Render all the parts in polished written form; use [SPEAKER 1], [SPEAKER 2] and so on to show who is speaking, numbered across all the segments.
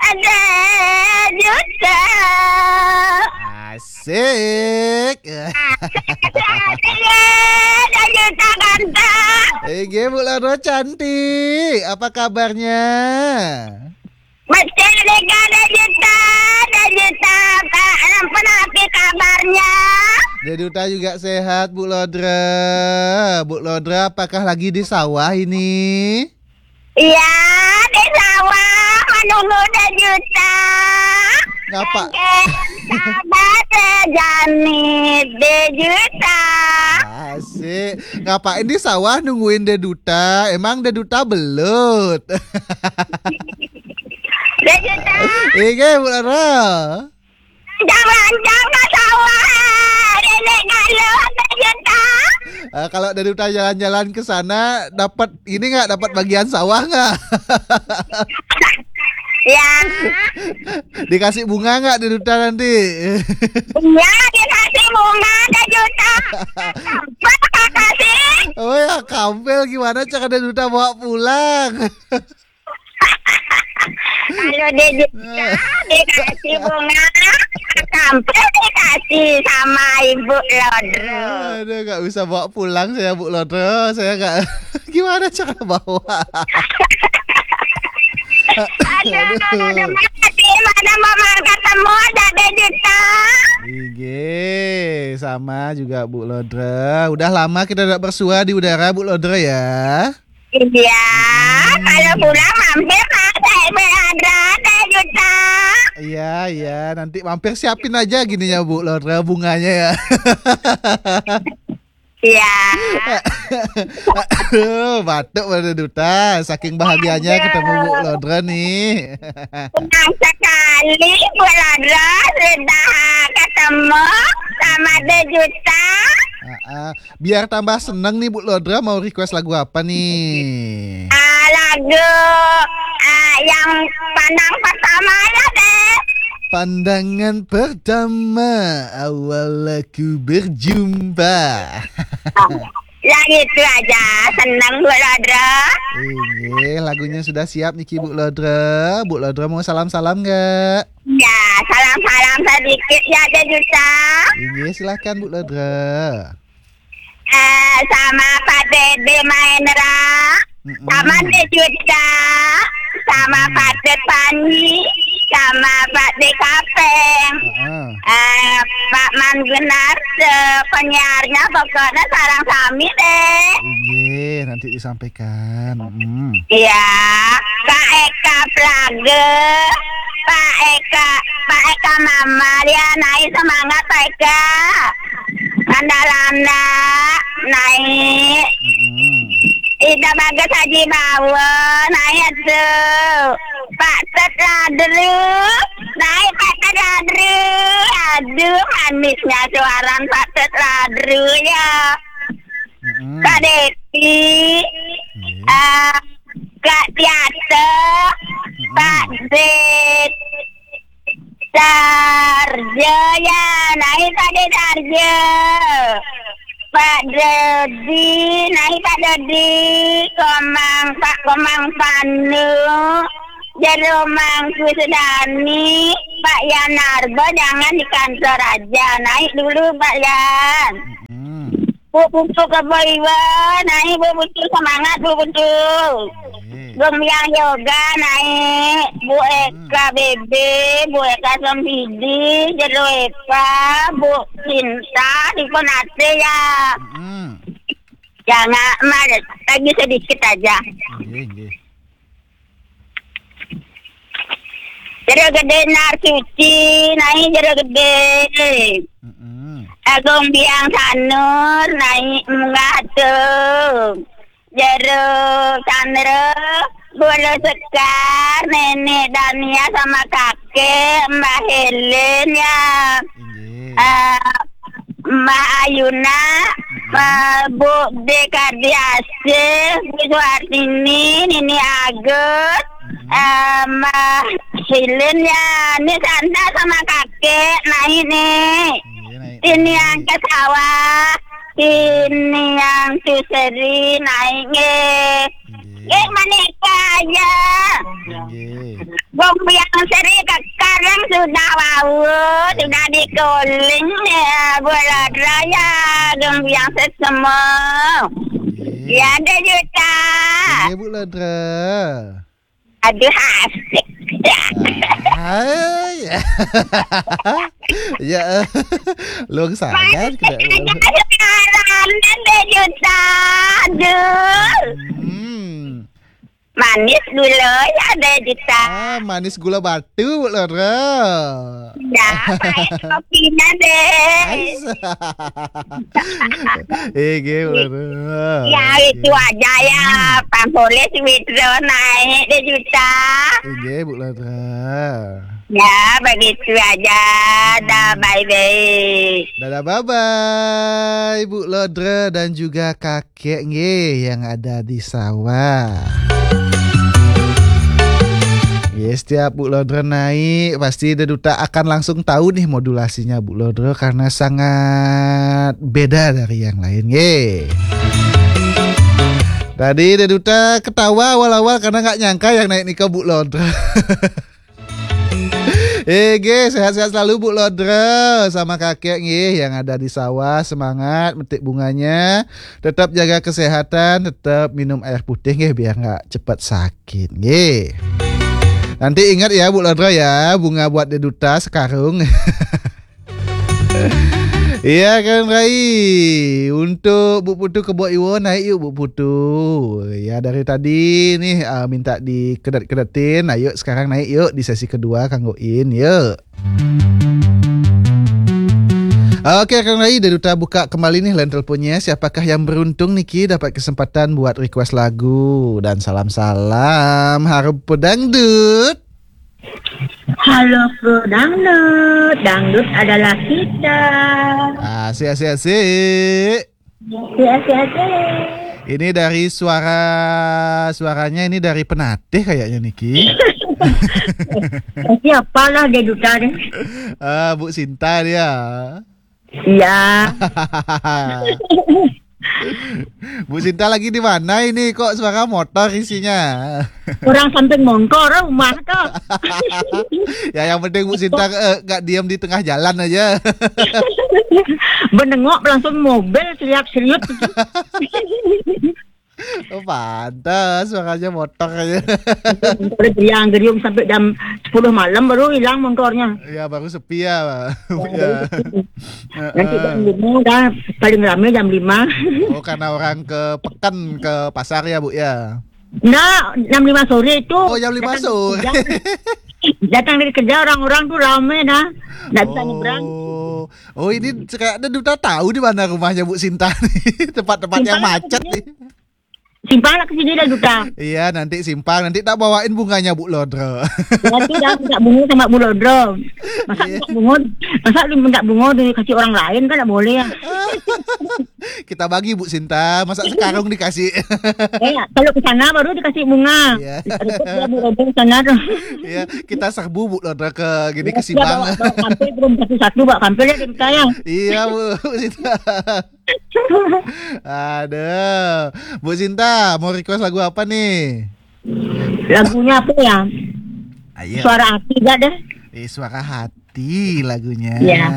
[SPEAKER 1] ada juta.
[SPEAKER 2] Asik.
[SPEAKER 1] Ada juta ganteng.
[SPEAKER 2] Bu Lodro cantik. Apa kabarnya?
[SPEAKER 1] Betul Dika, ada juta. Pak, apa kabarnya?
[SPEAKER 2] Deduta juga sehat, Bu Lodra. Bu Lodra, apakah lagi di sawah ini?
[SPEAKER 1] Iya, di sawah menunggu juta.
[SPEAKER 2] Ngapa?
[SPEAKER 1] Sabar sejani juta.
[SPEAKER 2] Asik. Ngapain di sawah nungguin Deduta? Emang Deduta belut?
[SPEAKER 1] Juta.
[SPEAKER 2] Iya, Bu Lodra.
[SPEAKER 1] Jangan ke sawah. Nenek galuh juta.
[SPEAKER 2] Kalau Deduta jalan-jalan ke sana, dapat ini nggak? Dapat bagian sawah nggak?
[SPEAKER 1] Ya.
[SPEAKER 2] Dikasih bunga nggak Deduta nanti?
[SPEAKER 1] Ya, dikasih bunga juta. Makasih.
[SPEAKER 2] Oh ya, kampel gimana cara Deduta bawa pulang?
[SPEAKER 1] Kalau juta dikasih bunga, kampel dikasih sama Ibu Lodro.
[SPEAKER 2] Aduh, nggak bisa bawa pulang saya, Bu Lodro. Saya nggak. Gimana cara bawa?
[SPEAKER 1] Aduh, mana mama ketemu ada juta.
[SPEAKER 2] Iya, sama juga Bu Lodro. Udah lama kita tidak bersua di udara, Bu Lodro ya.
[SPEAKER 1] Iya, kalau pulang mampir saya ada juta.
[SPEAKER 2] Iya, nanti mampir siapin aja gininya Bu Lodro, bunganya ya.
[SPEAKER 1] Iya.
[SPEAKER 2] Batuk pada Duta, saking bahagianya ketemu Bu Lodro nih.
[SPEAKER 1] Senang sekali Bu Lodro sudah ketemu sama juta.
[SPEAKER 2] Biar tambah seneng nih Bu Lodro, mau request lagu apa nih?
[SPEAKER 1] Lagu yang pandang pertamanya deh.
[SPEAKER 2] Pandangan pertama awal aku berjumpa.
[SPEAKER 1] Yang itu aja, senang Bu Lodro.
[SPEAKER 2] Iya, lagunya sudah siap nih Bu Lodro. Bu Lodro mau salam-salam nggak?
[SPEAKER 1] Ya, salam-salam sedikit ya juta.
[SPEAKER 2] Iya, silahkan Bu Lodro.
[SPEAKER 1] Sama Pak Dede Mahendra, sama juta, sama Pak Panji, sama Pak Dekapeng, Pak Mangunar, penyiarnya pokoknya sarang sami deh.
[SPEAKER 2] Iya, nanti disampaikan.
[SPEAKER 1] Iya, Kak Eka Plage, Pak Eka Mama, dia naik semangat Pak Eka. Andalana naik. Ida bagus Haji Bawa naik tuh. Pak Tetradru naik Pak Tetradru. Aduh manisnya suara Pak Tetradru ya. Kak Devi, Kak Tiata, Pak Zed, Darjo ya, naik tadi Darjo. Pak Dodi, naik Pak Dodi. Pak Komang Panu, Jeromang Kusudani, Pak Yanarbo jangan di kantor aja, naik dulu Pak Yan. Bu Putu Keboiwa, naik Bu Putu, semangat Bu Putu. Gemiang Yoga naik, Bu Eka Bebe, Bu Eka Sombidi, Jero Eka, Bu Cinta, di Konate ya. Jangan malas, lagi sedikit aja. Jero gede Narsuci, naik Jero gede. Agung Biang Sanur, naik Mungatung. Jero Chandra, Bolo Sekar, Nenek Dania sama kakek, Mbak Helen ya, Mbak Ayuna, Bu Dekardiase, Bu Suartini, Nini Agus, Mbak Helen ya, ini Santa sama kakek, nah ini yang ke sawah. Ini yang Suseri naiknya maneka aja.
[SPEAKER 2] Nggih.
[SPEAKER 1] Gombang seri sekarang sudah bau, sudah dikoling ya, bola raya, gombang semua. Ya ada juta.
[SPEAKER 2] Nggih, Bu Lodra.
[SPEAKER 1] Aduh asik.
[SPEAKER 2] Hai. Ya. Luang sangat kena.
[SPEAKER 1] Sekarang ada juta. Aduh. Manis gula ya ada juta.
[SPEAKER 2] Manis gula batu, Bu Lodra.
[SPEAKER 1] Ya, baik kopinya deh.
[SPEAKER 2] Nggih, Bu Lodra.
[SPEAKER 1] Ya itu aja ya, pampolis withdraw naik deh juta.
[SPEAKER 2] Nggih, Bu Lodra.
[SPEAKER 1] Ya begitu aja, dah bye-bye.
[SPEAKER 2] Dadah, bye-bye Bu Lodra dan juga kakek nggih yang ada di sawah. Ya, setiap Bu Lodra naik pasti Deduta akan langsung tahu nih modulasinya Bu Lodra karena sangat beda dari yang lain. Ye. Tadi Deduta ketawa awal-awal karena nggak nyangka yang naik nikah Bu Lodra. Sehat-sehat selalu Bu Lodra sama kakek nggih yang ada di sawah, semangat metik bunganya, tetap jaga kesehatan, tetap minum air putih nggih biar nggak cepat sakit nggih. Nanti ingat ya Bu Lodra ya, bunga buat Deduta sekarung. Iya kan Rai. Untuk Bu Putu Kebo Iwo naik yuk Bu Putu. Ya dari tadi nih minta dikedet-kedetin. Ayo sekarang naik yuk di sesi kedua kanggoin yuk. Oke Kang Rai, Deduta buka kembali nih line teleponnya. Siapakah yang beruntung Niki dapat kesempatan buat request lagu. Dan salam-salam harap pedangdut.
[SPEAKER 3] Halo Bro Dangdut, dangdut adalah kita.
[SPEAKER 2] Asik. Ini dari suaranya ini dari Penatih kayaknya Niki.
[SPEAKER 3] Siapalah Deduta deh.
[SPEAKER 2] Bu Sinta dia.
[SPEAKER 3] Iya.
[SPEAKER 2] Bu Sinta lagi di mana ini kok suara motor isinya?
[SPEAKER 3] Orang samping mongkor rumah tuh.
[SPEAKER 2] Ya yang penting Bu Sinta gak diam di tengah jalan aja.
[SPEAKER 3] Menengok langsung mobil seriak-seriut.
[SPEAKER 2] Oh pantas suaranya motor aja.
[SPEAKER 3] Geriang-geriung sampai jam 10 malam baru hilang motornya.
[SPEAKER 2] Ya baru sepi ya Pak.
[SPEAKER 3] Nanti jam 5 udah paling rame jam 5.
[SPEAKER 2] Oh karena orang ke Pekan ke pasar ya Bu ya.
[SPEAKER 3] Nah, jam 5 sore itu.
[SPEAKER 2] Oh jam 5 sore.
[SPEAKER 3] Datang dari kerja orang-orang tuh rame dah. Nggak bisa nyebrang.
[SPEAKER 2] Oh ini kayak Deduta tahu di mana rumahnya Bu Sinta nih. Tempat-tempat yang macet nih.
[SPEAKER 3] Simpanglah ke sini dah Duta.
[SPEAKER 2] Iya nanti simpang, nanti tak bawain bunganya Bu Lodra.
[SPEAKER 3] Nanti dah minta bunga sama Bu Lodra. Masa lu minta bunga dikasih orang lain kan tak boleh ya.
[SPEAKER 2] Kita bagi Bu Sinta, masa sekarang dikasih.
[SPEAKER 3] Kalau ke sana baru dikasih bunga.
[SPEAKER 2] Iya.
[SPEAKER 3] Ya, Bu Lodra ke sana tuh.
[SPEAKER 2] Iya, kita serbu Bu Lodra ke gini ke Simpang.
[SPEAKER 3] Bawa kampil belum satu-satu bawa kampil ya Duta ya.
[SPEAKER 2] Iya Bu Sinta. Aduh, Bu Sinta mau request lagu apa nih?
[SPEAKER 3] Lagunya apa ya?
[SPEAKER 2] Ayo.
[SPEAKER 3] Suara hati gak deh?
[SPEAKER 2] Suara hati lagunya.
[SPEAKER 3] Iya.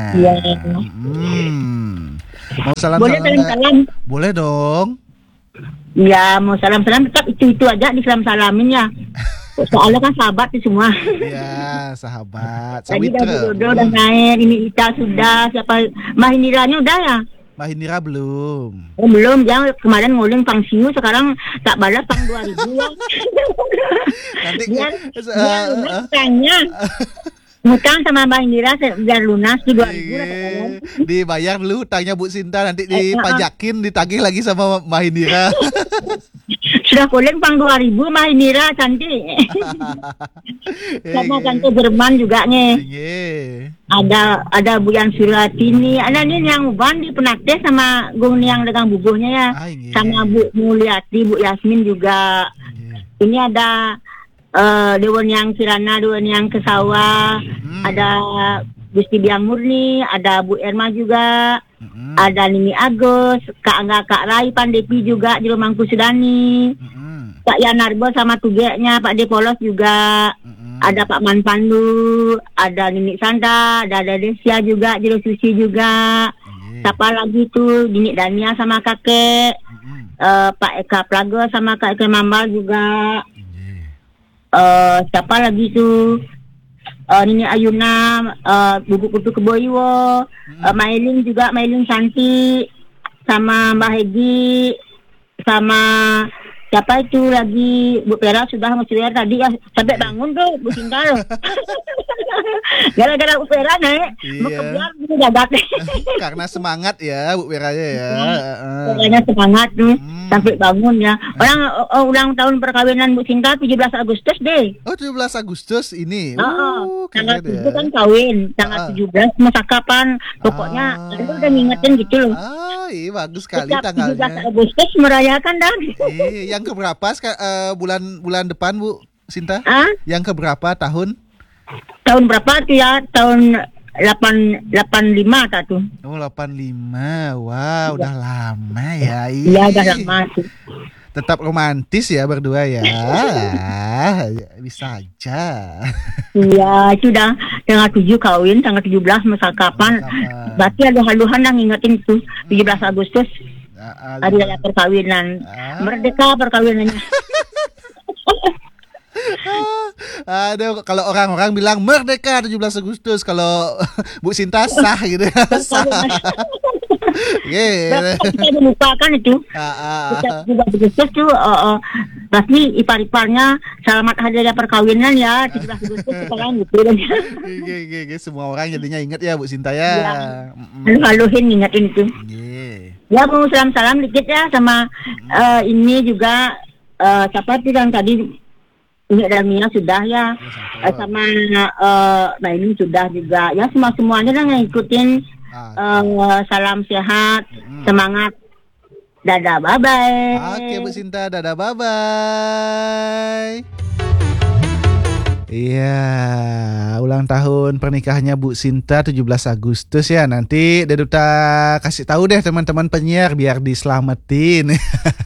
[SPEAKER 2] Mau salam-salam?
[SPEAKER 3] Boleh salam-salam?
[SPEAKER 2] Boleh dong.
[SPEAKER 3] Ya mau salam-salam tetap itu aja disalam-salamin ya. Soalnya kan sahabat nih semua.
[SPEAKER 2] Iya, sahabat.
[SPEAKER 3] Tadi
[SPEAKER 2] Sawitra.
[SPEAKER 3] dah Bu Dodo udah naik, ini Ita sudah, siapa Mahiniranya udah ya?
[SPEAKER 2] Mahinira belum.
[SPEAKER 3] Oh, belum, ya kemarin nguling Pang Siu, sekarang tak balas Pang 2000 ya.
[SPEAKER 2] Nanti
[SPEAKER 3] Biar lunas utangnya. Hutang sama Mbak Indira biar lunas di 2000.
[SPEAKER 2] Dibayar dulu hutangnya Bu Sinta, nanti dipajakin, ditagih lagi sama Mahinira.
[SPEAKER 3] Sudah kuling Pang 2000 Mbak Indira cantik. Sama Tante Berman juga nih. Ada Bu Yan Suratini, ada nih yang Bandi Penaktes sama Gung yang dengan bubuhnya ya. Sama Bu Mulyati, Bu Yasmin juga. Ini ada Dewan yang Kirana, Dewan yang ke sawah, ada Gusti Biang Murni, ada Bu Erma juga, ada Nini Agus, Kak Angga, Kak Rai Pandepi juga di Rumangku Sudani. Kak Yanarbo sama tugeknya, Pak Depolos juga. Ada Pak Manpandu, ada Nini Sanda, ada Desia juga, Jero Susi juga. Siapa lagi tuh, Dini Dania sama kakek. Pak Eka Plago sama Kak Eka Mambal juga. Siapa lagi tuh? Nini Ayuna, Bubu Kutu Keboiwo, Mailin juga, Mailin Santi, sama Mbak Hegi, sama siapa itu lagi, Bu Pera sudah masih tadi ya, sampai bangun tuh Bu Sinta loh. Gara-gara Bu Pera nek, mau kebiar gitu gagak.
[SPEAKER 2] Karena semangat ya Bu Peranya ya.
[SPEAKER 3] Karena semangat tuh, sampai bangun ya. Orang ulang tahun perkawinan Bu Sinta 17 Agustus deh.
[SPEAKER 2] Oh 17 Agustus ini.
[SPEAKER 3] Tanggal 7 kan kawin, tanggal 17 masa kapan, pokoknya itu udah ngingetin gitu loh.
[SPEAKER 2] Iya bagus sekali
[SPEAKER 3] setiap
[SPEAKER 2] tanggalnya.
[SPEAKER 3] 17 Agustus merayakan dan.
[SPEAKER 2] Yang keberapa bulan depan Bu Sinta? Yang keberapa tahun?
[SPEAKER 3] Tahun berapa tuh ya? Tahun 85 tak tuh.
[SPEAKER 2] Oh 85. Wow, udah lama ya.
[SPEAKER 3] Iya, udah lama tuh.
[SPEAKER 2] Tetap romantis ya berdua ya. Bisa aja.
[SPEAKER 3] Iya, itu udah tanggal 7 kawin, tanggal 17 masa kapan. Berarti ada haluhan yang ngingetin tuh 17 Agustus. Hari raya perkawinan. Merdeka perkawinannya.
[SPEAKER 2] Aduh, kalau orang-orang bilang merdeka 17 Agustus, kalau Bu Sinta sah gitu ya. Sah.
[SPEAKER 3] Kita melupakan itu. Kita 17 Agustus tuh pasti ipar-iparnya selamat hari raya perkawinan ya 17 Agustus sekarang gitu.
[SPEAKER 2] Semua orang jadinya ingat ya Bu Sinta ya.
[SPEAKER 3] Haluhin ingatin itu. Ya mau salam-salam dikit ya sama ini juga siapa tuh yang tadi ini Damia sudah ya, sama nah ini sudah juga ya, semuanya yang ngikutin. Salam sehat, semangat, dadah, bye bye.
[SPEAKER 2] Oke Bu Sinta, dadah, bye bye. Iya, ulang tahun pernikahannya Bu Sinta 17 Agustus ya. Nanti Deduta kasih tahu deh teman-teman penyiar biar diselamatin.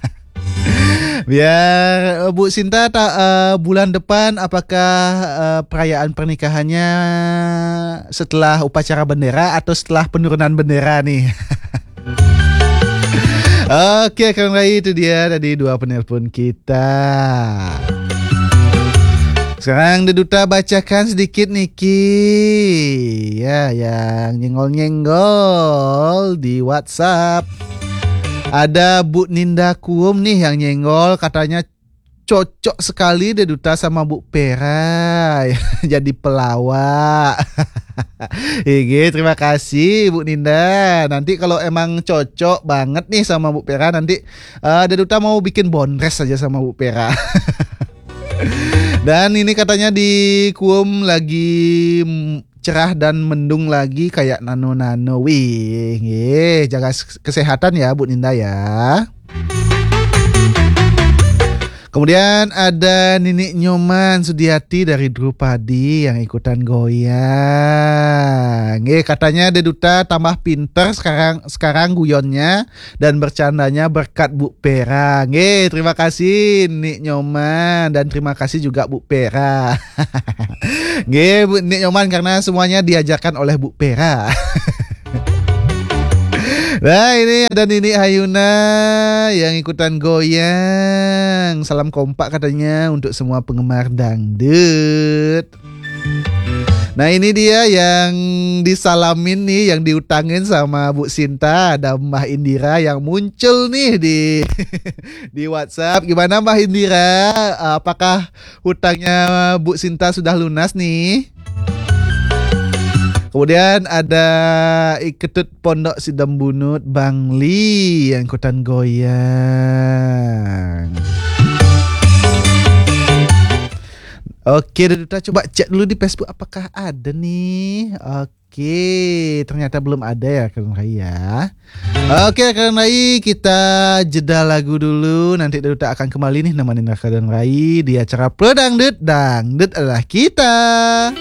[SPEAKER 2] Biar Bu Sinta bulan depan apakah perayaan pernikahannya setelah upacara bendera atau setelah penurunan bendera nih? Oke, karena itu dia tadi 2 penelpon kita. Sekarang Deduta bacakan sedikit Niki ya, yang nyenggol-nyenggol di WhatsApp. Ada Bu Ninda Kuum nih yang nyenggol, katanya cocok sekali Deduta sama Bu Pera jadi pelawak. Terima kasih Bu Ninda. Nanti kalau emang cocok banget nih sama Bu Pera, nanti Deduta mau bikin bondres saja sama Bu Pera. Dan ini katanya di Kuum lagi cerah dan mendung lagi kayak nano-nano. Wih, jaga kesehatan ya Bu Ninda ya. Kemudian ada Nini Nyoman Sudiati dari Drupadi yang ikutan goyang. Katanya Deduta tambah pinter sekarang guyonnya dan bercandanya berkat Bu Pera. Terima kasih Nini Nyoman dan terima kasih juga Bu Pera. Bu Nini Nyoman karena semuanya diajarkan oleh Bu Pera. Nah ini ada Nini Hayuna yang ikutan goyang. Salam kompak katanya untuk semua penggemar dangdut. Nah ini dia yang disalamin nih, yang diutangin sama Bu Sinta. Ada Mbah Indira yang muncul nih di WhatsApp. Gimana Mbah Indira? Apakah hutangnya Bu Sinta sudah lunas nih? Kemudian ada Iketut Pondok Sidembunut Bang Li yang ikutan goyang. Oke, kita coba cek dulu di Facebook apakah ada nih. Oke, ternyata belum ada ya Kang Rai ya. Oke Kang Rai, kita jeda lagu dulu. Nanti kita akan kembali nih nemenin Kang Rai di acara Pro Dangdut. Dangdut adalah kita.